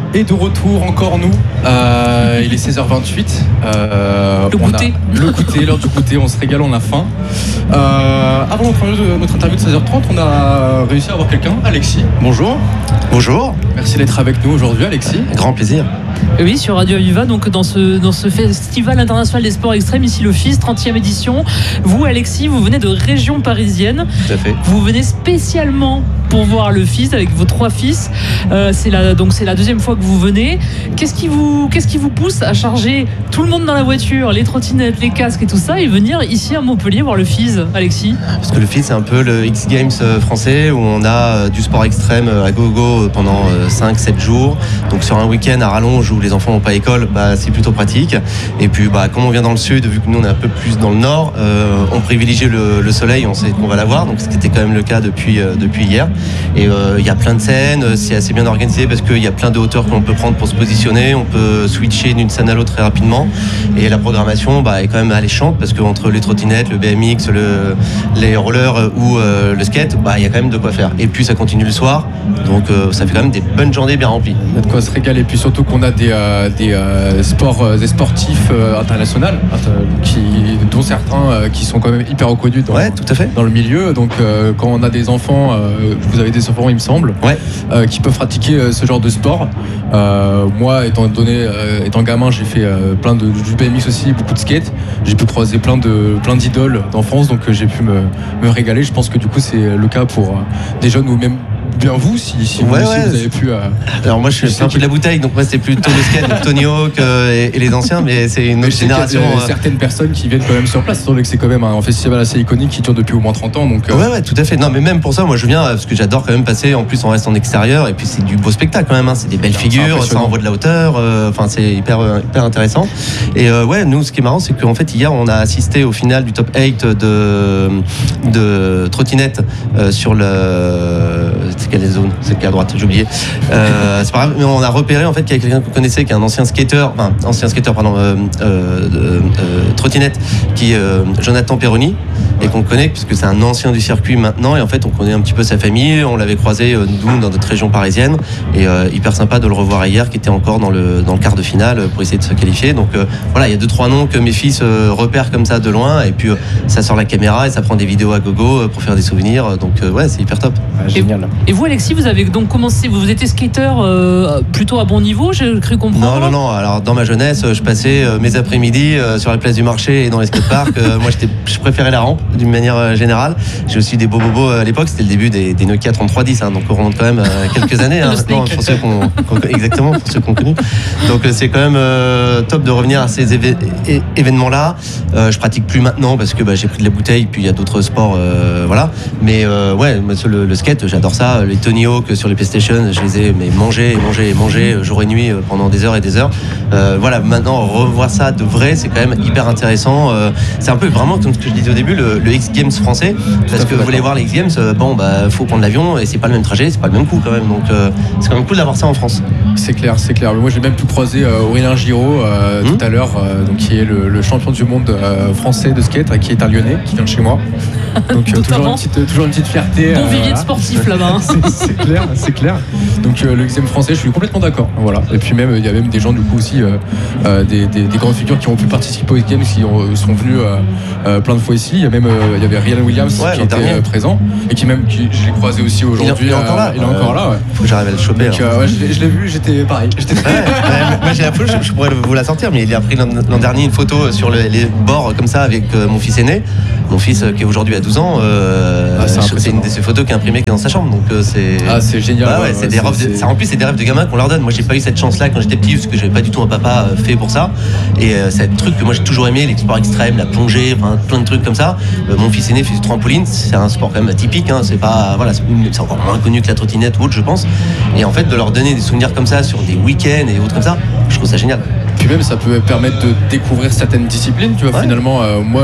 Et de retour, encore nous. Il est 16h28. Le goûter, l'heure du goûter, on se régale, on a faim. Avant notre interview de 16h30, on a réussi à avoir quelqu'un, Alexis. Bonjour. Bonjour. Merci d'être avec nous aujourd'hui, Alexis. Grand plaisir. Oui, sur Radio Aviva, donc dans ce festival international des sports extrêmes, ici le FIS, 30e édition. Vous, Alexis, vous venez de région parisienne. Tout à fait. Vous venez spécialement pour voir le FIS avec vos 3 fils. C'est la deuxième fois que vous venez. Qu'est-ce qui vous pousse à charger tout le monde dans la voiture, les trottinettes, les casques et tout ça, et venir ici à Montpellier voir le FIS, Alexis? Parce que le FIS, c'est un peu le X Games français où on a du sport extrême à gogo pendant 5-7 jours. Donc sur un week-end à rallonge où les enfants n'ont pas école, c'est plutôt pratique. Et puis comme on vient dans le sud, vu que nous on est un peu plus dans le nord, on privilégie le soleil, on sait qu'on va l'avoir. Donc c'était quand même le cas depuis hier. Et il y a plein de scènes, c'est assez bien organisé parce qu'il y a plein de hauteurs qu'on peut prendre pour se positionner, on peut switcher d'une scène à l'autre très rapidement. Et la programmation est quand même alléchante parce qu'entre les trottinettes, le BMX, les rollers ou le skate, il y a quand même de quoi faire. Et puis ça continue le soir, donc ça fait quand même des bonnes journées bien remplies. Il y a de quoi se régaler, et puis surtout qu'on a des sportifs internationaux, dont certains qui sont quand même hyper reconnus dans le milieu. Donc quand on a des enfants, vous avez des enfants il me semble, qui peuvent pratiquer ce genre de sport. Moi étant gamin, j'ai fait du BMX aussi, beaucoup de skate. J'ai pu croiser plein d'idoles d'enfance, donc j'ai pu me régaler. Je pense que du coup c'est le cas pour des jeunes ou même bien vous, si vous avez pu... Alors moi je suis un peu de la bouteille, donc moi c'est plutôt le skate, donc Tony Hawk et les anciens, mais c'est une autre génération. Il y a certaines personnes qui viennent quand même sur place, c'est vrai que c'est quand même un festival assez iconique qui dure depuis au moins 30 ans. Donc, Ouais, tout à fait. Non, mais même pour ça, moi je viens parce que j'adore quand même passer, en plus on reste en extérieur, et puis c'est du beau spectacle quand même, c'est des belles figures, ça envoie de la hauteur, c'est hyper intéressant. Et nous ce qui est marrant, c'est qu'en fait hier on a assisté au final du top 8 de trottinette sur le... C'est quelle zone? C'est qui à droite, j'ai oublié. C'est pas grave, mais on a repéré en fait qu'il y a quelqu'un qu'on connaissait, qui est un trottinette, qui est Jonathan Perroni, et qu'on connaît puisque c'est un ancien du circuit maintenant, et en fait on connaît un petit peu sa famille, on l'avait croisé nous dans notre région parisienne, et hyper sympa de le revoir hier, qui était encore dans le quart de finale pour essayer de se qualifier. Donc il y a 2-3 noms que mes fils repèrent comme ça de loin, et puis ça sort la caméra et ça prend des vidéos à gogo pour faire des souvenirs, donc c'est hyper top. Génial. Et vous, Alexis, vous avez donc commencé, vous étiez skateur plutôt à bon niveau, j'ai cru comprendre. Non. Alors dans ma jeunesse, je passais mes après-midi sur la place du marché et dans les skateparks. Moi, je préférais la rampe d'une manière générale. J'ai aussi des beaux bobos à l'époque. C'était le début des Nokia 3310, donc on remonte quand même quelques années. Maintenant, pour ceux exactement, pour ceux qu'on connu. Donc c'est quand même top de revenir à ces événements-là. Je pratique plus maintenant parce que j'ai pris de la bouteille. Puis il y a d'autres sports, voilà. Mais le skate, j'adore ça. Les Tony Hawk sur les PlayStation, je les ai mangés jour et nuit pendant des heures et des heures. Maintenant revoir ça de vrai, c'est quand même hyper intéressant. C'est un peu vraiment comme ce que je disais au début, le X Games français, parce que vous voulez voir les X Games, faut prendre l'avion et c'est pas le même trajet, c'est pas le même coût quand même. Donc c'est quand même cool d'avoir ça en France. C'est clair. Mais moi j'ai même pu croiser Aurélien Giraud tout à l'heure, qui est le champion du monde français de skate, qui est un Lyonnais, qui vient de chez moi. Donc toujours une petite fierté. Bon vivier de sportif là-bas. C'est clair. Donc le XM français, je suis complètement d'accord. Voilà. Et puis il y a même des gens du coup aussi, des grandes figures qui ont pu participer aux Games, qui sont venus plein de fois ici. Il y avait Ryan Williams qui était présent, et je l'ai croisé aussi aujourd'hui. Il est encore là. Il est encore là. Faut que j'arrive à le choper. Donc, je l'ai vu, j'étais pareil. Moi j'ai la photo, je pourrais vous la sortir, mais il a pris l'an dernier une photo sur les bords comme ça avec mon fils aîné. Mon fils qui est aujourd'hui à 12 ans, c'est une de ces photos qui est imprimée dans sa chambre, donc c'est génial. En plus c'est des rêves de gamin qu'on leur donne. Moi j'ai pas eu cette chance là quand j'étais petit, parce que j'avais pas du tout un papa fait pour ça, et c'est un truc que moi j'ai toujours aimé, les sports extrêmes, la plongée, plein de trucs comme ça. Mon fils aîné fait du trampoline, c'est un sport quand même atypique, c'est pas, c'est encore moins connu que la trottinette ou autre, je pense, et en fait de leur donner des souvenirs comme ça sur des week-ends et autres comme ça, je trouve ça génial. Puis même ça peut permettre de découvrir certaines disciplines, tu vois. Finalement moi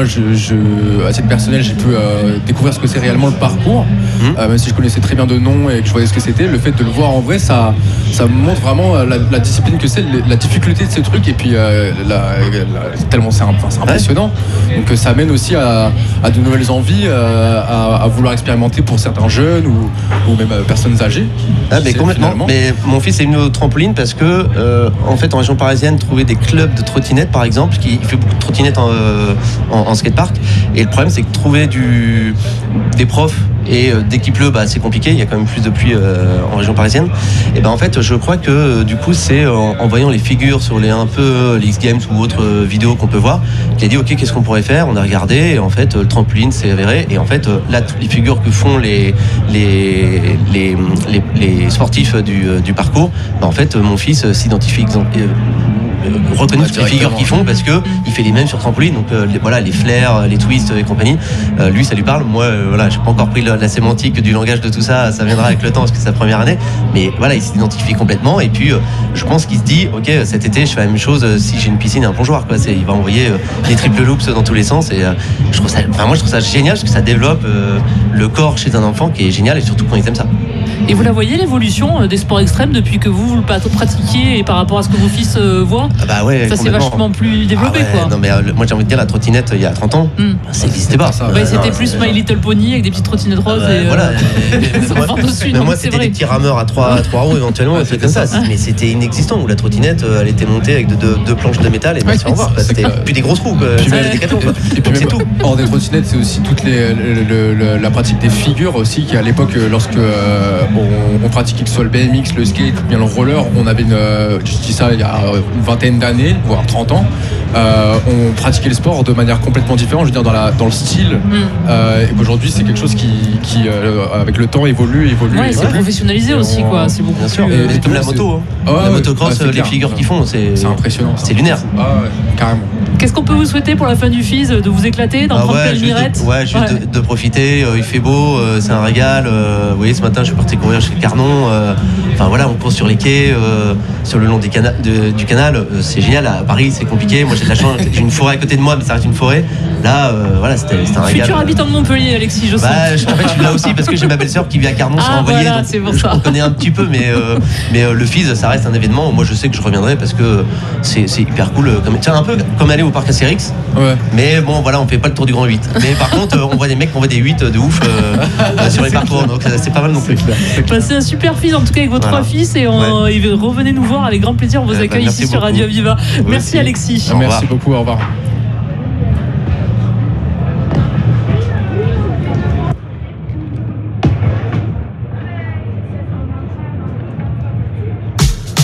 à titre personnel j'ai pu découvrir ce que c'est réellement le parcours, même si je connaissais très bien de nom et que je voyais ce que c'était. Le fait de le voir en vrai, ça ça montre vraiment la discipline que c'est, la difficulté de ces trucs, et puis tellement c'est impressionnant. Donc ça amène aussi à de nouvelles envies, à vouloir expérimenter pour certains jeunes ou même personnes âgées. Mais complètement. Mais mon fils est venu au trampoline parce que en fait en région parisienne, trouver des clubs de trottinettes par exemple, il fait beaucoup de trottinettes en skatepark, et le problème c'est que trouver des profs, et dès qu'il pleut, c'est compliqué, il y a quand même plus de pluie en région parisienne. Et en fait, je crois que du coup, c'est en voyant les figures sur les X Games ou autres vidéos qu'on peut voir, qu'il a dit ok, qu'est-ce qu'on pourrait faire. On a regardé, et en fait, le trampoline s'est avéré. Et en fait, là, toutes les figures que font les sportifs du parcours, en fait, mon fils s'identifie reconnu toutes les figures qu'ils font parce que il fait les mêmes sur trampoline, donc les flares, les twists et compagnie, lui ça lui parle. Moi j'ai pas encore pris la sémantique du langage de tout ça, ça viendra avec le temps parce que c'est sa première année, mais voilà, il s'identifie complètement, et puis je pense qu'il se dit ok, cet été je fais la même chose si j'ai une piscine et un plongeoir, quoi. Il va envoyer des triple loops dans tous les sens, et je trouve ça génial parce que ça développe le corps chez un enfant, qui est génial, et surtout quand ils aiment ça. Et vous la voyez, l'évolution des sports extrêmes depuis que vous le pratiquiez et par rapport à ce que vos fils voient? Ouais, ça c'est vachement plus développé, quoi. Non mais moi j'ai envie de dire, la trottinette il y a 30 ans, ça n'existait pas. C'était plus My Little Pony avec des petites trottinettes roses moi c'était des petits rameurs à 3 roues éventuellement, c'est comme ça. Mais c'était inexistant, où la trottinette elle était montée avec deux planches de métal et merci au revoir. C'était plus des grosses roues, des catons, et puis c'est tout. Hors des trottinettes, c'est aussi toute la pratique des figures aussi, qui à l'époque, lorsque on pratiquait que ce soit le BMX, le skate ou bien le roller, on avait je dis ça il y a une vingtaine d'années, voire 30 ans, on pratiquait le sport de manière complètement différente, je veux dire dans le style, et qu'aujourd'hui c'est quelque chose qui avec le temps évolue. Ouais, c'est professionnalisé aussi, quoi. C'est beaucoup plus... Et comme la moto, la motocross, les figures qu'ils font, c'est impressionnant, c'est lunaire. Carrément. Qu'est-ce qu'on peut vous souhaiter pour la fin du FIS? De vous éclater, d'en prendre plein mirette? Juste de profiter, il fait beau, c'est un régal. Vous voyez, ce matin je suis parti courir chez Carnon, on court sur les quais, sur le long du canal, c'est génial. À Paris c'est compliqué, moi j'ai de la chance, j'ai une forêt à côté de moi, mais ça reste une forêt. Là c'était un régal. Futur habitant de Montpellier, Alexis, je sais. En fait je suis là aussi parce que j'ai ma belle-sœur qui vit à Carnon sur Envoyé, donc je connais un petit peu, mais le FIS ça reste un événement. Moi je sais que je reviendrai parce que c'est hyper cool, un peu comme aller au parc Astérix, mais on fait pas le tour du Grand 8, mais par contre on voit des mecs qui envoient des 8 de ouf sur les parcours, donc c'est pas mal non plus. C'est un super FIS en tout cas avec vos 3 fils, et revenez nous voir avec grand plaisir, on vous accueille ici sur Radio Aviva. Merci Alexis. Merci beaucoup, au revoir.